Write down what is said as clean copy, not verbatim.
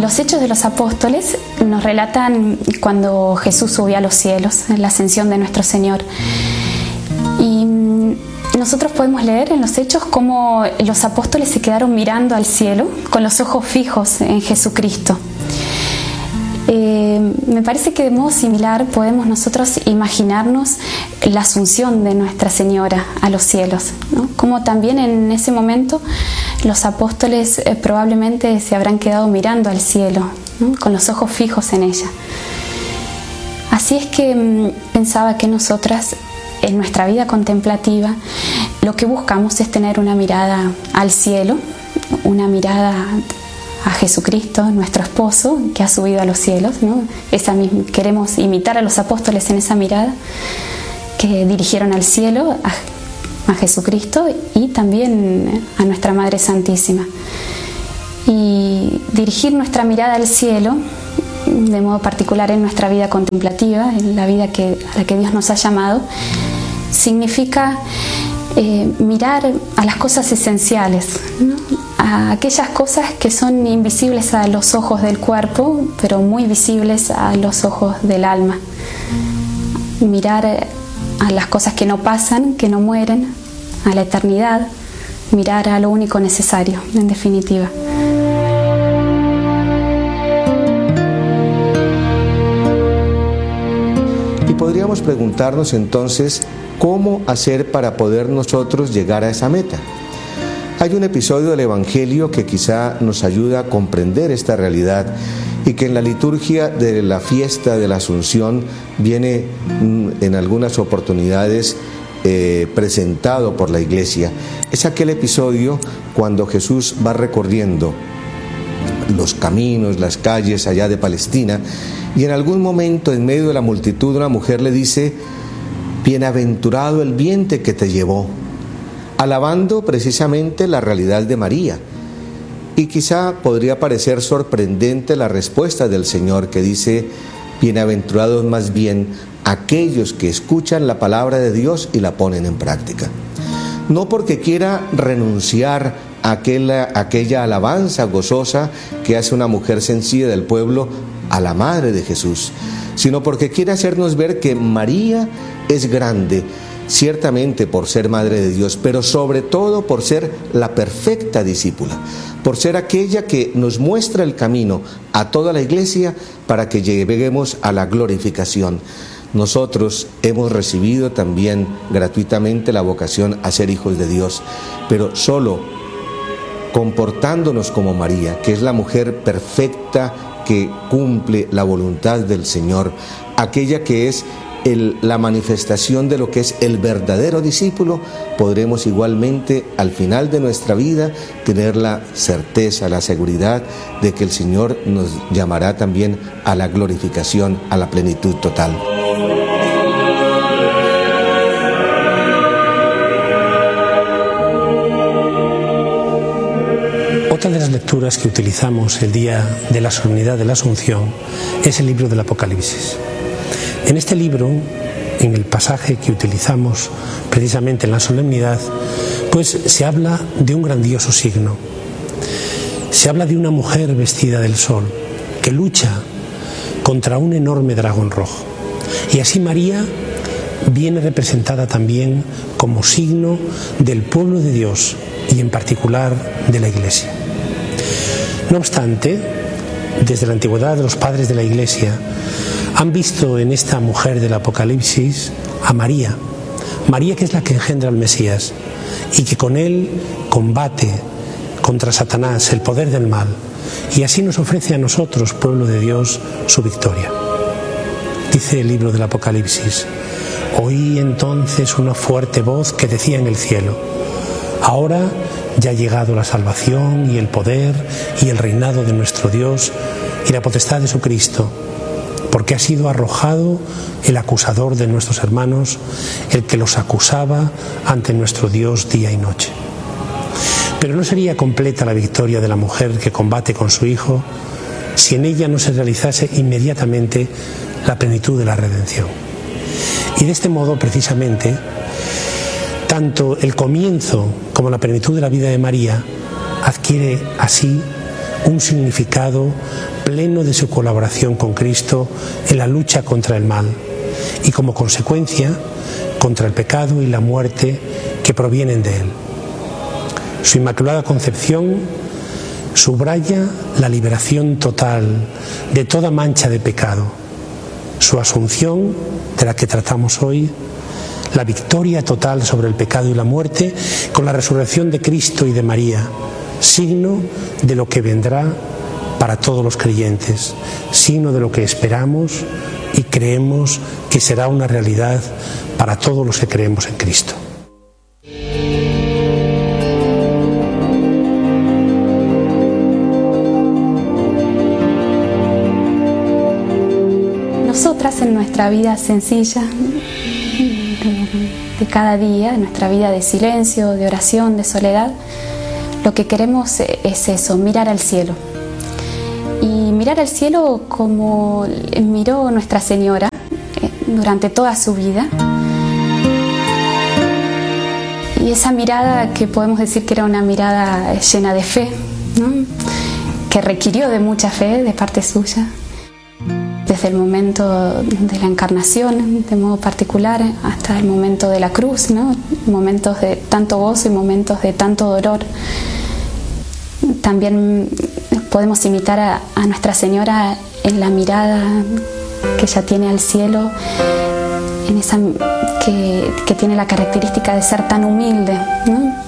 Los Hechos de los Apóstoles nos relatan cuando Jesús subió a los cielos, en la ascensión de nuestro Señor. Y nosotros podemos leer en los Hechos cómo los apóstoles se quedaron mirando al cielo con los ojos fijos en Jesucristo. Me parece que de modo similar podemos nosotros imaginarnos la asunción de Nuestra Señora a los cielos, ¿no? Como también en ese momento los apóstoles probablemente se habrán quedado mirando al cielo, ¿no? Con los ojos fijos en ella. Así es que pensaba que nosotras en nuestra vida contemplativa lo que buscamos es tener una mirada al cielo, una mirada a Jesucristo, nuestro esposo, que ha subido a los cielos, ¿no? Queremos imitar a los apóstoles en esa mirada que dirigieron al cielo, a Jesucristo y también a nuestra Madre Santísima. Y dirigir nuestra mirada al cielo, de modo particular en nuestra vida contemplativa, en la vida a la que Dios nos ha llamado, significa mirar a las cosas esenciales, ¿no? A aquellas cosas que son invisibles a los ojos del cuerpo, pero muy visibles a los ojos del alma. Mirar a las cosas que no pasan, que no mueren, a la eternidad, mirar a lo único necesario, en definitiva. Y podríamos preguntarnos entonces, ¿cómo hacer para poder nosotros llegar a esa meta? Hay un episodio del Evangelio que quizá nos ayuda a comprender esta realidad y que en la liturgia de la fiesta de la Asunción viene en algunas oportunidades presentado por la Iglesia. Es aquel episodio cuando Jesús va recorriendo los caminos, las calles allá de Palestina, y en algún momento en medio de la multitud una mujer le dice: bienaventurado el vientre que te llevó, alabando precisamente la realidad de María. Y quizá podría parecer sorprendente la respuesta del Señor, que dice: bienaventurados más bien aquellos que escuchan la palabra de Dios y la ponen en práctica. No porque quiera renunciar a aquella alabanza gozosa que hace una mujer sencilla del pueblo a la Madre de Jesús, sino porque quiere hacernos ver que María es grande, ciertamente por ser Madre de Dios, pero sobre todo por ser la perfecta discípula, por ser aquella que nos muestra el camino a toda la Iglesia para que lleguemos a la glorificación. Nosotros hemos recibido también gratuitamente la vocación a ser hijos de Dios, pero solo comportándonos como María, que es la mujer perfecta que cumple la voluntad del Señor, aquella que es la manifestación de lo que es el verdadero discípulo, podremos igualmente al final de nuestra vida tener la certeza, la seguridad de que el Señor nos llamará también a la glorificación, a la plenitud total. Otra de las lecturas que utilizamos el día de la solemnidad de la Asunción es el libro del Apocalipsis. En este libro, en el pasaje que utilizamos precisamente en la solemnidad, pues se habla de un grandioso signo. Se habla de una mujer vestida del sol que lucha contra un enorme dragón rojo. Y así María viene representada también como signo del pueblo de Dios y en particular de la Iglesia. No obstante, desde la antigüedad los padres de la Iglesia han visto en esta mujer del Apocalipsis a María, María que es la que engendra al Mesías y que con él combate contra Satanás, el poder del mal, y así nos ofrece a nosotros, pueblo de Dios, su victoria. Dice el libro del Apocalipsis: oí entonces una fuerte voz que decía en el cielo: ahora ya ha llegado la salvación y el poder y el reinado de nuestro Dios y la potestad de su Cristo, porque ha sido arrojado el acusador de nuestros hermanos, el que los acusaba ante nuestro Dios día y noche. Pero no sería completa la victoria de la mujer que combate con su Hijo si en ella no se realizase inmediatamente la plenitud de la redención. Y de este modo, precisamente, tanto el comienzo como la plenitud de la vida de María adquiere así un significado pleno de su colaboración con Cristo en la lucha contra el mal y como consecuencia contra el pecado y la muerte que provienen de él. Su Inmaculada Concepción subraya la liberación total de toda mancha de pecado. Su Asunción, de la que tratamos hoy, la victoria total sobre el pecado y la muerte con la resurrección de Cristo y de María, signo de lo que vendrá para todos los creyentes, signo de lo que esperamos y creemos que será una realidad para todos los que creemos en Cristo. Nosotras en nuestra vida sencilla, de cada día, en nuestra vida de silencio, de oración, de soledad, lo que queremos es eso, mirar al cielo. Y mirar al cielo como miró Nuestra Señora durante toda su vida. Y esa mirada que podemos decir que era una mirada llena de fe, ¿no? Que requirió de mucha fe de parte suya. Desde el momento de la encarnación, de modo particular, hasta el momento de la cruz, ¿no? Momentos de tanto gozo y momentos de tanto dolor. También podemos imitar a Nuestra Señora en la mirada que ella tiene al cielo, en esa que tiene la característica de ser tan humilde, ¿no?